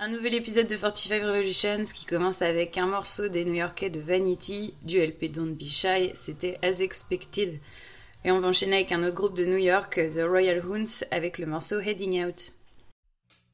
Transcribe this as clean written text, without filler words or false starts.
Un nouvel épisode de 45 Revolutions qui commence avec un morceau des New-Yorkais de Vanity, du LP Don't Be Shy, c'était As Expected. Et on va enchaîner avec un autre groupe de New York, The Royal Hounds, avec le morceau Heading Out.